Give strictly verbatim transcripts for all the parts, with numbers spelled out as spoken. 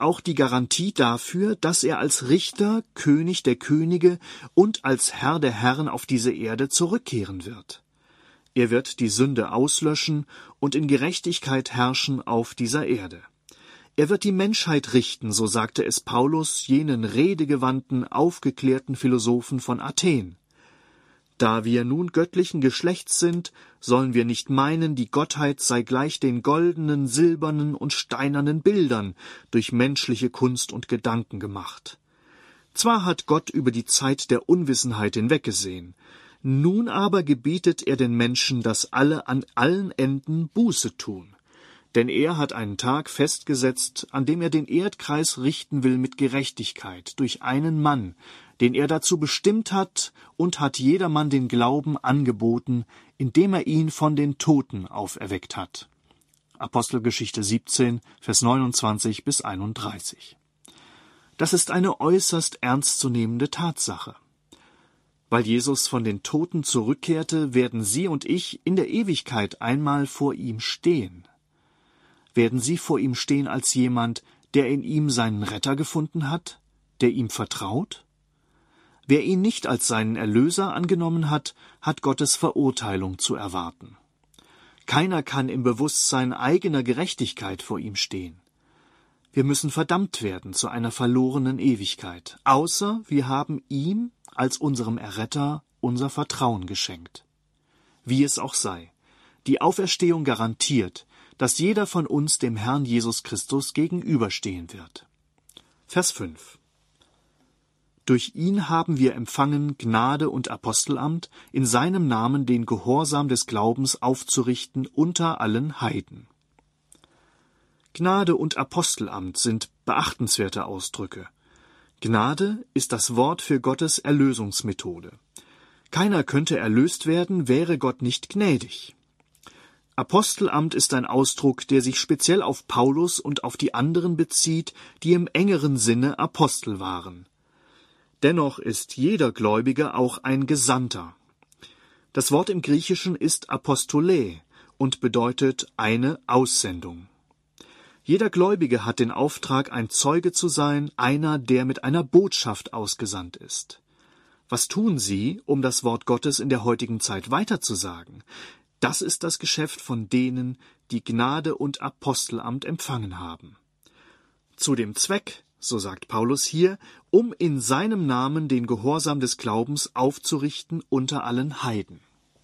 auch die Garantie dafür, dass er als Richter, König der Könige und als Herr der Herren auf diese Erde zurückkehren wird. Er wird die Sünde auslöschen und in Gerechtigkeit herrschen auf dieser Erde. Er wird die Menschheit richten, so sagte es Paulus jenen redegewandten, aufgeklärten Philosophen von Athen. Da wir nun göttlichen Geschlechts sind, sollen wir nicht meinen, die Gottheit sei gleich den goldenen, silbernen und steinernen Bildern durch menschliche Kunst und Gedanken gemacht. Zwar hat Gott über die Zeit der Unwissenheit hinweggesehen, nun aber gebietet er den Menschen, dass alle an allen Enden Buße tun. Denn er hat einen Tag festgesetzt, an dem er den Erdkreis richten will mit Gerechtigkeit durch einen Mann, den er dazu bestimmt hat, und hat jedermann den Glauben angeboten, indem er ihn von den Toten auferweckt hat. Apostelgeschichte siebzehn, Vers neunundzwanzig bis einunddreißig. Das ist eine äußerst ernstzunehmende Tatsache. Weil Jesus von den Toten zurückkehrte, werden Sie und ich in der Ewigkeit einmal vor ihm stehen. Werden Sie vor ihm stehen als jemand, der in ihm seinen Retter gefunden hat, der ihm vertraut? Wer ihn nicht als seinen Erlöser angenommen hat, hat Gottes Verurteilung zu erwarten. Keiner kann im Bewusstsein eigener Gerechtigkeit vor ihm stehen. Wir müssen verdammt werden zu einer verlorenen Ewigkeit, außer wir haben ihm als unserem Erretter unser Vertrauen geschenkt. Wie es auch sei, die Auferstehung garantiert, dass jeder von uns dem Herrn Jesus Christus gegenüberstehen wird. Vers fünf. Durch ihn haben wir empfangen Gnade und Apostelamt, in seinem Namen den Gehorsam des Glaubens aufzurichten unter allen Heiden. Gnade und Apostelamt sind beachtenswerte Ausdrücke. Gnade ist das Wort für Gottes Erlösungsmethode. Keiner könnte erlöst werden, wäre Gott nicht gnädig. Apostelamt ist ein Ausdruck, der sich speziell auf Paulus und auf die anderen bezieht, die im engeren Sinne Apostel waren. Dennoch ist jeder Gläubige auch ein Gesandter. Das Wort im Griechischen ist Apostolē und bedeutet eine Aussendung. Jeder Gläubige hat den Auftrag, ein Zeuge zu sein, einer, der mit einer Botschaft ausgesandt ist. Was tun Sie, um das Wort Gottes in der heutigen Zeit weiterzusagen? Das ist das Geschäft von denen, die Gnade und Apostelamt empfangen haben. Zu dem Zweck, so sagt Paulus hier, um in seinem Namen den Gehorsam des Glaubens aufzurichten unter allen Heiden.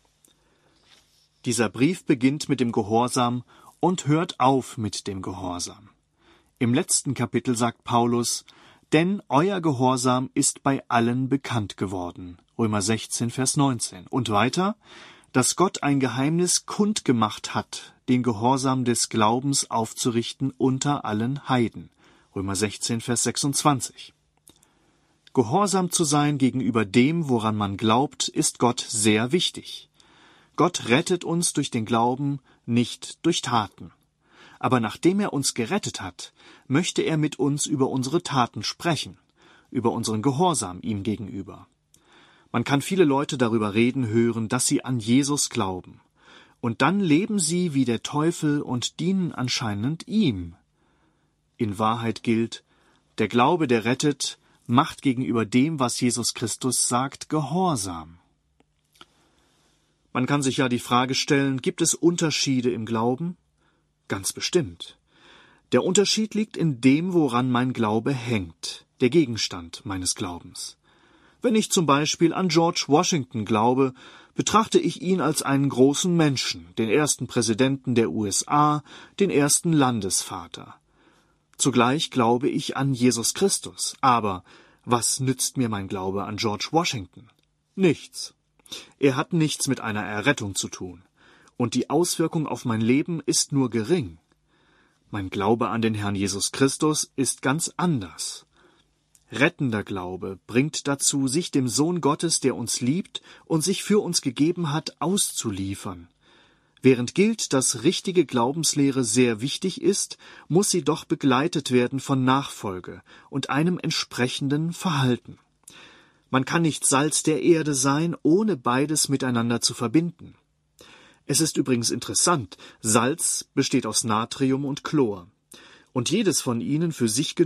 Dieser Brief beginnt mit dem Gehorsam und hört auf mit dem Gehorsam. Im letzten Kapitel sagt Paulus, denn euer Gehorsam ist bei allen bekannt geworden. Römer sechzehn, Vers neunzehn. Und weiter, dass Gott ein Geheimnis kundgemacht hat, den Gehorsam des Glaubens aufzurichten unter allen Heiden. Römer sechzehn, Vers sechsundzwanzig. Gehorsam zu sein gegenüber dem, woran man glaubt, ist Gott sehr wichtig. Gott rettet uns durch den Glauben, nicht durch Taten. Aber nachdem er uns gerettet hat, möchte er mit uns über unsere Taten sprechen, über unseren Gehorsam ihm gegenüber. Man kann viele Leute darüber reden hören, dass sie an Jesus glauben. Und dann leben sie wie der Teufel und dienen anscheinend ihm. In Wahrheit gilt, der Glaube, der rettet, macht gegenüber dem, was Jesus Christus sagt, Gehorsam. Man kann sich ja die Frage stellen, gibt es Unterschiede im Glauben? Ganz bestimmt. Der Unterschied liegt in dem, woran mein Glaube hängt, der Gegenstand meines Glaubens. Wenn ich zum Beispiel an George Washington glaube, betrachte ich ihn als einen großen Menschen, den ersten Präsidenten der U S A, den ersten Landesvater. Zugleich glaube ich an Jesus Christus. Aber was nützt mir mein Glaube an George Washington? Nichts. Er hat nichts mit einer Errettung zu tun. Und die Auswirkung auf mein Leben ist nur gering. Mein Glaube an den Herrn Jesus Christus ist ganz anders. Rettender Glaube bringt dazu, sich dem Sohn Gottes, der uns liebt und sich für uns gegeben hat, auszuliefern. Während gilt, dass richtige Glaubenslehre sehr wichtig ist, muss sie doch begleitet werden von Nachfolge und einem entsprechenden Verhalten. Man kann nicht Salz der Erde sein, ohne beides miteinander zu verbinden. Es ist übrigens interessant, Salz besteht aus Natrium und Chlor. Und jedes von ihnen für sich